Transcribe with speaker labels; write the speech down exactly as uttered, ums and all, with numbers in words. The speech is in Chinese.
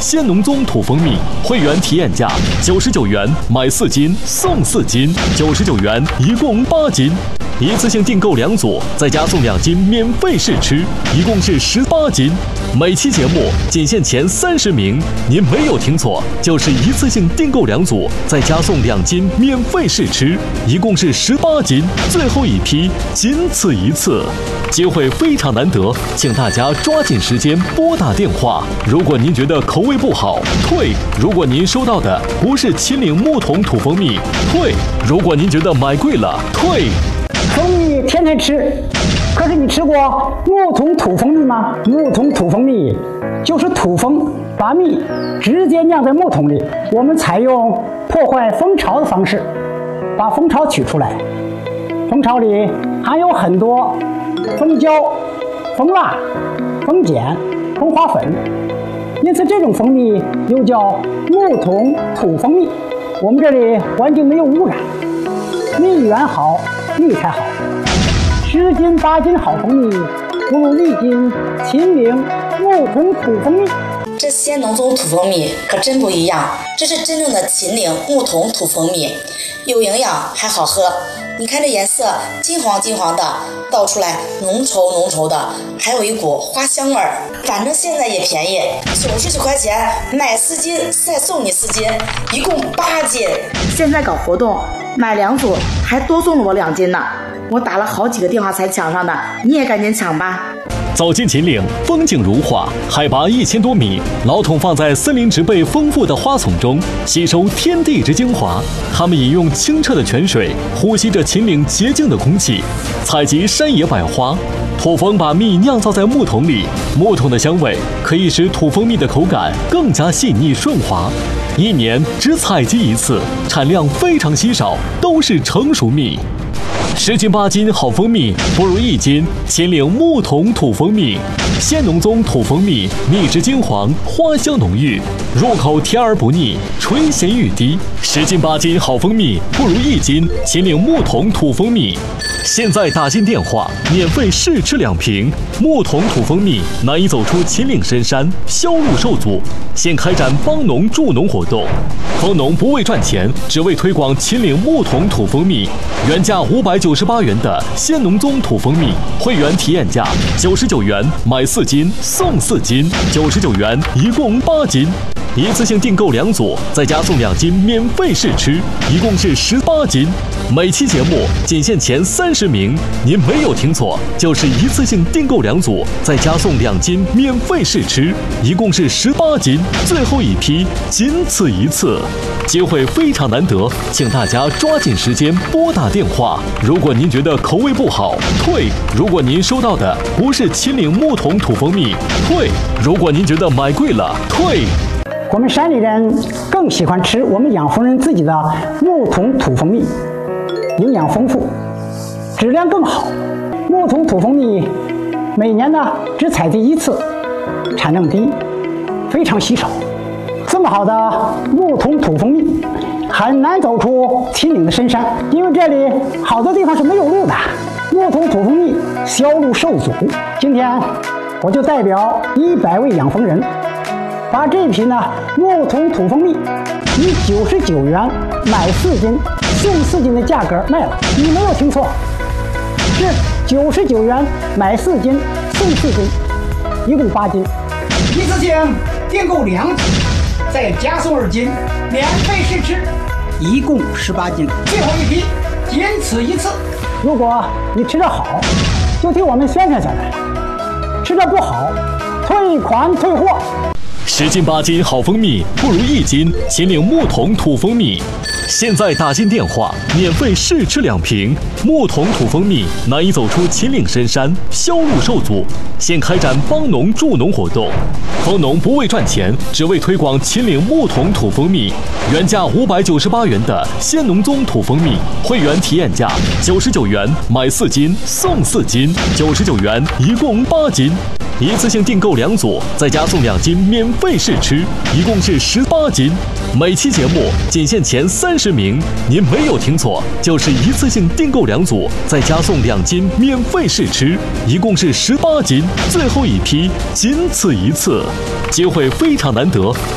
Speaker 1: 鲜农宗土蜂蜜，会员体验价九十九元买四斤送四斤，九十九元一共八斤。一次性订购两组，再加送两斤免费试吃，一共是十八斤。每期节目仅限前三十名，您没有听错，就是一次性订购两组，再加送两斤免费试吃，一共是十八斤。最后一批仅此一次，机会非常难得，请大家抓紧时间拨打电话。如果您觉得口味不好，退；如果您收到的不是秦岭木桶土蜂蜜，退；如果您觉得买贵了，退。
Speaker 2: 蜂蜜天天吃，可是你吃过木桶土蜂蜜吗？木桶土蜂蜜就是土蜂把蜜直接酿在木桶里，我们采用破坏蜂巢的方式把蜂巢取出来。蜂巢里含有很多蜂胶、蜂蜡、蜂碱、蜂花粉，因此这种蜂蜜又叫木桶土蜂蜜。我们这里环境没有污染，蜜源好，蜜才好。十斤八斤好蜂蜜，不如一斤秦岭木桶土蜂蜜。
Speaker 3: 这鲜农宗土蜂蜜可真不一样，这是真正的秦岭木桶土蜂蜜，有营养还好喝。你看这颜色金黄金黄的，倒出来浓稠浓稠的，还有一股花香味儿。反正现在也便宜，九十九块钱买四斤，再送你四斤，一共八斤。
Speaker 4: 现在搞活动，买两组还多送了我两斤呢。我打了好几个电话才抢上的，你也赶紧抢吧。
Speaker 1: 走进秦岭，风景如画，海拔一千多米，老桶放在森林植被丰富的花丛中，吸收天地之精华。它们饮用清澈的泉水，呼吸着秦岭洁净的空气，采集山野百花。土蜂把蜜酿造在木桶里，木桶的香味可以使土蜂蜜的口感更加细腻顺滑。一年只采集一次，产量非常稀少，都是成熟蜜。十斤八斤好蜂蜜，不如一斤秦岭木桶土蜂蜜。鲜农宗土蜂蜜，蜜质金黄，花香浓郁，入口甜而不腻，醇咸欲滴。十斤八斤好蜂蜜，不如一斤秦岭木桶土蜂蜜。现在打进电话，免费试吃两瓶木桶土蜂蜜，难以走出秦岭深山，销路受阻。现开展帮农助农活动，蜂农不为赚钱，只为推广秦岭木桶土蜂蜜。原价五百九十八元的鲜农宗土蜂蜜，会员体验价九十九元买四斤送四斤，九十九元一共八斤。一次性订购两组，再加送两斤免费试吃，一共是十八斤。每期节目仅限前三十名，您没有听错，就是一次性订购两组，再加送两斤免费试吃，一共是十八斤。最后一批仅此一次，机会非常难得，请大家抓紧时间拨打电话。如果您觉得口味不好，退；如果您收到的不是秦岭木桶土蜂蜜，退；如果您觉得买贵了，退。
Speaker 2: 我们山里人更喜欢吃我们养蜂人自己的木桶土蜂蜜，营养丰富，质量更好。木桶土蜂蜜每年呢只采集一次，产量低，非常稀少。这么好的木桶土蜂蜜很难走出秦岭的深山，因为这里好多地方是没有路的，木桶土蜂蜜销路受阻。今天我就代表一百位养蜂人，把这批呢木桶土蜂蜜以九十九元买四斤送四斤的价格卖了。你没有听错，是九十九元买四斤送四斤，一共八斤。一次性订购两斤，再加送二斤免费试吃，一共十八斤。最后一批仅此一次。如果你吃得好，就替我们宣传下来；吃得不好，退款退货。
Speaker 1: 十斤八斤好蜂蜜，不如一斤秦岭木桶土蜂蜜。现在打进电话，免费试吃两瓶木桶土蜂蜜，难以走出秦岭深山，销路受阻。现开展帮农助农活动，蜂农不为赚钱，只为推广秦岭木桶土蜂蜜。原价五百九十八元的鲜农宗土蜂蜜，会员体验价九十九元买四斤送四斤，九十九元一共八斤。一次性订购两组，再加送两斤免费试吃，一共是十八斤。每期节目仅限前三十名，您没有听错，就是一次性订购两组，再加送两斤免费试吃，一共是十八斤。最后一批仅此一次，机会非常难得。